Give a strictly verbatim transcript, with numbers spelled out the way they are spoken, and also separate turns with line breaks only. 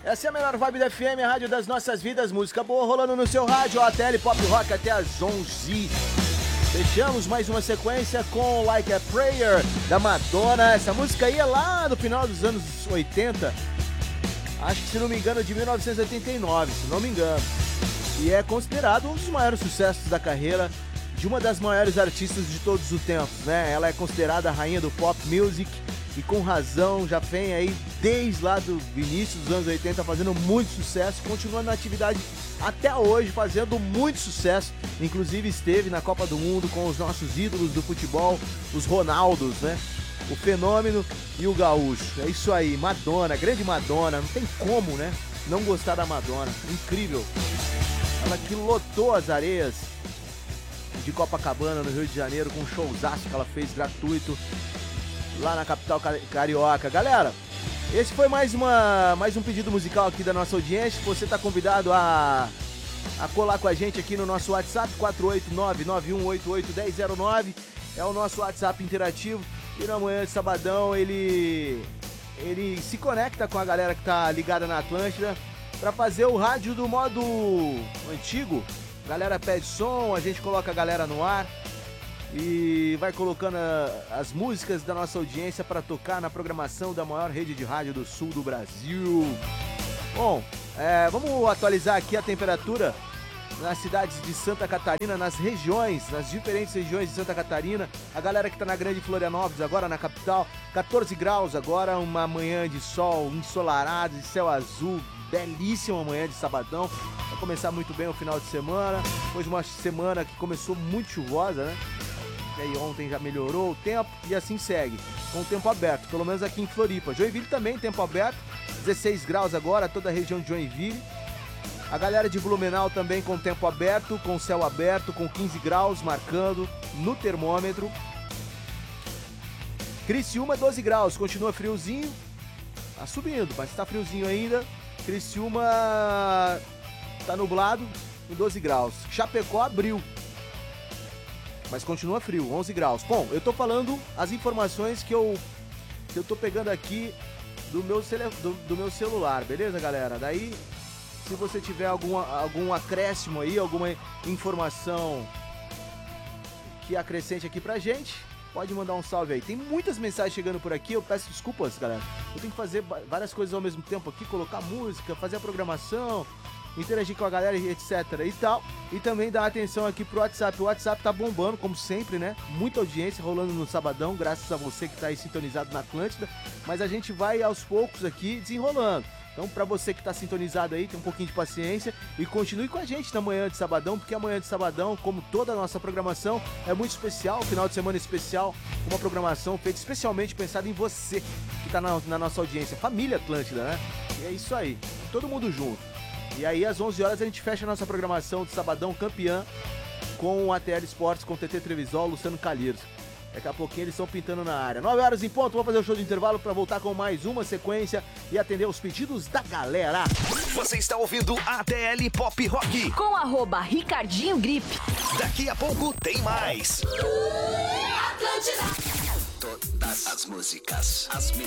Essa é a melhor vibe da F M, a rádio das nossas vidas, música boa rolando no seu rádio, A T L Pop Rock até as onze. Fechamos mais uma sequência com Like a Prayer, da Madonna. Essa música aí é lá no final dos anos oitenta, acho que se não me engano de mil novecentos e oitenta e nove, se não me engano. E é considerado um dos maiores sucessos da carreira de uma das maiores artistas de todos os tempos, né? Ela é considerada a rainha do pop music e com razão, já vem aí desde lá do início dos anos oitenta fazendo muito sucesso, continuando na atividade até hoje, fazendo muito sucesso. Inclusive esteve na Copa do Mundo com os nossos ídolos do futebol, os Ronaldos, né? O Fenômeno e o Gaúcho. É isso aí, Madonna, grande Madonna, não tem como, né? Não gostar da Madonna, incrível. Ela que lotou as areias de Copacabana, no Rio de Janeiro, com um showzaço que ela fez gratuito lá na capital carioca. Galera, esse foi mais, uma, mais um pedido musical aqui da nossa audiência. Você está convidado a, a colar com a gente aqui no nosso WhatsApp, quatro oito nove, nove um oito oito, um zero zero nove. É o nosso WhatsApp interativo. E na manhã de sabadão ele, ele se conecta com a galera que está ligada na Atlântida para fazer o rádio do modo antigo. A galera pede som, a gente coloca a galera no ar e vai colocando a, as músicas da nossa audiência para tocar na programação da maior rede de rádio do sul do Brasil. Bom, é, vamos atualizar aqui a temperatura nas cidades de Santa Catarina, nas regiões, nas diferentes regiões de Santa Catarina. A galera que está na Grande Florianópolis, agora na capital, catorze graus agora, uma manhã de sol ensolarado, de céu azul, belíssima manhã de sabadão. Vai começar muito bem o final de semana, depois de uma semana que começou muito chuvosa, né? E aí ontem já melhorou o tempo e assim segue, com o tempo aberto, pelo menos aqui em Floripa. Joinville também, tempo aberto, dezesseis graus agora, toda a região de Joinville. A galera de Blumenau também com tempo aberto, com céu aberto, com quinze graus, marcando no termômetro. Criciúma, doze graus, continua friozinho, tá subindo, mas tá friozinho ainda. Criciúma tá nublado, com doze graus. Chapecó abriu, mas continua frio, onze graus. Bom, eu tô falando as informações que eu, que eu tô pegando aqui do meu, cele, do, do meu celular, beleza, galera? Daí, se você tiver algum, algum acréscimo aí, alguma informação que acrescente aqui pra gente, pode mandar um salve aí. Tem muitas mensagens chegando por aqui, eu peço desculpas, galera. Eu tenho que fazer várias coisas ao mesmo tempo aqui, colocar música, fazer a programação, interagir com a galera, etc e tal. E também dar atenção aqui pro WhatsApp. O WhatsApp tá bombando, como sempre, né? Muita audiência rolando no sabadão, graças a você que tá aí sintonizado na Atlântida. Mas a gente vai aos poucos aqui desenrolando. Então, pra você que tá sintonizado aí, tem um pouquinho de paciência e continue com a gente na manhã de sabadão, porque a manhã de sabadão, como toda a nossa programação, é muito especial, final de semana especial, uma programação feita especialmente pensada em você que tá na, na nossa audiência, família Atlântida, né? E é isso aí, todo mundo junto. E aí, às onze horas, a gente fecha a nossa programação de sabadão campeã com o A T L Esportes, com o T T Trevisol, Luciano Calheiros. Daqui a pouquinho eles estão pintando na área. nove horas em ponto, vamos fazer o show de intervalo para voltar com mais uma sequência e atender os pedidos da galera.
Você está ouvindo A T L Pop Rock
com arroba Ricardinho Grip.
Daqui a pouco tem mais.
Atlântida.
Todas as músicas, as